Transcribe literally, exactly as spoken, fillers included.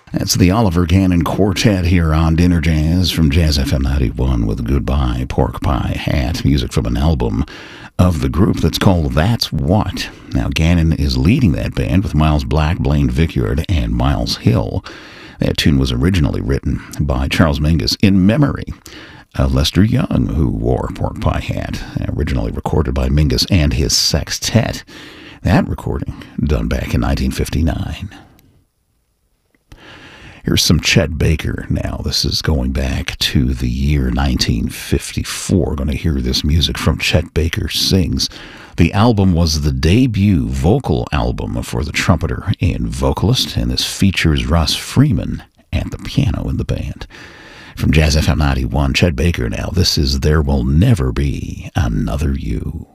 That's the Oliver Gannon Quartet here on Dinner Jazz from Jazz F M ninety-one with Goodbye Pork Pie Hat, music from an album of the group that's called That's What. Now, Gannon is leading that band with Miles Black, Blaine Vickyard, and Miles Hill. That tune was originally written by Charles Mingus in memory of Lester Young, who wore a pork pie hat, originally recorded by Mingus and his sextet. That recording done back in nineteen fifty-nine. Here's some Chet Baker now. This is going back to the year nineteen fifty-four. Going to hear this music from Chet Baker Sings. The album was the debut vocal album for the trumpeter and vocalist, and this features Russ Freeman at the piano in the band. From Jazz F M ninety-one, Chet Baker now. This is There Will Never Be Another You.